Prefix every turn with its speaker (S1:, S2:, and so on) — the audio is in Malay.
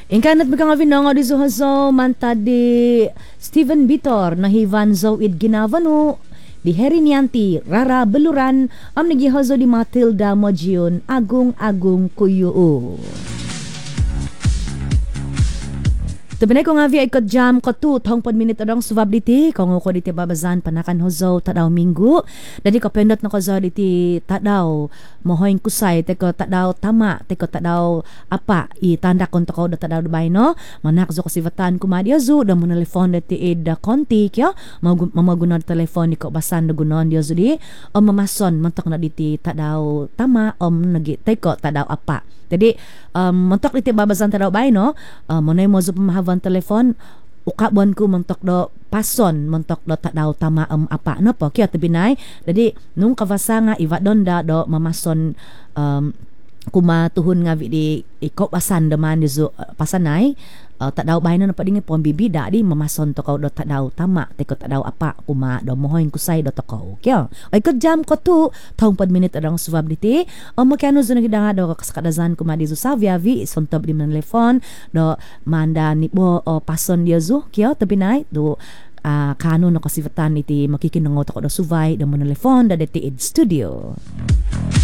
S1: Ingkanat mga vinongo di suhaso manta di Steven Bitor na hivanzo id ginavano di Herinianti Rara Beluran am nagihazo di Matilda Mojion Agung Kuyoo. Tabinay ko nga via ikot jam ko tu tong pod minute adong subab diti kung ko diti babazan panakan hozo tadaw minggu dadi ko pendot na ko zo diti tadaw mohoing kusay te ko tadaw tama te ko tadaw apa itanda kon to ko da tadaw bay no manak zo ko sivatan kumadi azu da mo telefon diti ida konti kya mamaguna telefon ko basan da gunon dio zudi o mamason mantok na diti tadaw tama nagi te ko tadaw apa. Jadi mentok diti babazan tadaw bay no monay mo zo pamahavan telefon ukabon ko mentok do pason mentok do tadaw tama apa no po kya tebinay jadi nung kavasa nga iwa donda do mamason kuma tuhun nga di ikop asan deman di pasanay tadaw bay na padingi pon bibida di mamason to ko do tadaw tama te ko tadaw apa kuma do mohoin kusay do to ko kya ay ko jam ko tu tong pod minute adang subab diti makano zo nagidanga do kaskadazan kuma di sa viavi sontob di man telefon do manda ni bo pason dia zo kya tabinay do kano no kasivatan iti makikinangot ako do suvay do mo telefon da deti id studio.